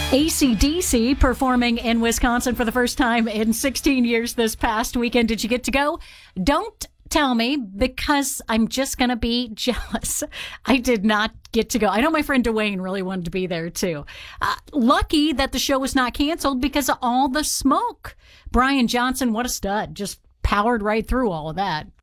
AC/DC performing in Wisconsin for the first time in 16 years this past weekend. Did you get to go? Don't tell me, because I'm just going to be jealous. I did not get to go. I know my friend Dwayne really wanted to be there too. Lucky that the show was not canceled because of all the smoke. Brian Johnson, what a stud. Just powered right through all of that.